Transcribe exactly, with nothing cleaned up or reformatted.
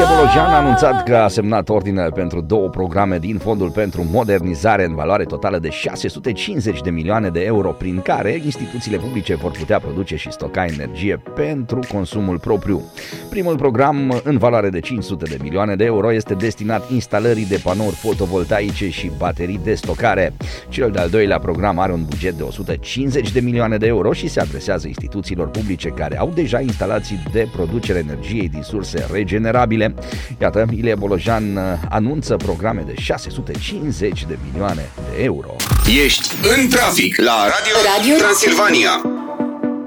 Bolojan a anunțat că a semnat ordinele pentru două programe din Fondul pentru Modernizare în valoare totală de șase sute cincizeci de milioane de euro, prin care instituțiile publice vor putea produce și stoca energie pentru consumul propriu. Primul program, în valoare de cinci sute de milioane de euro, este destinat instalării de panouri fotovoltaice și baterii de stocare. Cel de-al doilea program are un buget de o sută cincizeci de milioane de euro și se adresează instituțiilor publice care au deja instalații de producere energiei din surse regenerabile. Iată, Ilie Bolojan anunță programe de șase sute cincizeci de milioane de euro. Ești în trafic la Radio, Radio Transilvania.